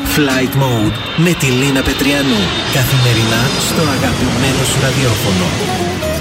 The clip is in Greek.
Flight Mode με τη Λίνα Πετριανού. Καθημερινά στο αγαπημένο σου ραδιόφωνο.